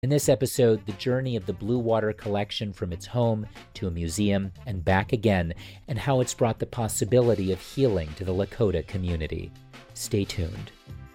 In this episode, the journey of the Blue Water Collection from its home to a museum and back again, and how it's brought the possibility of healing to the Lakota community. Stay tuned.